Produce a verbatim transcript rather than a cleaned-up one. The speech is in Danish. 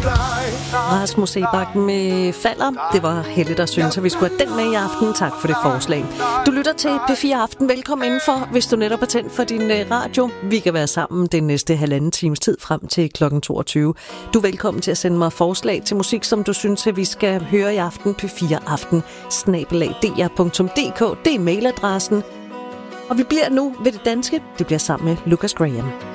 Rasmus Seebach med Falder. Det var Helle, der synes, at vi skulle have den med i aften. Tak for det forslag. Du lytter til P fire Aften. Velkommen indenfor, hvis du netop er tændt for din radio. Vi kan være sammen den næste halvanden times tid frem til klokken toogtyve. Du er velkommen til at sende mig forslag til musik, som du synes, at vi skal høre i aften. P fire Aften snabel-a d r punktum d k. Det er mailadressen. Og vi bliver nu ved det danske. Det bliver sammen med Lucas Graham.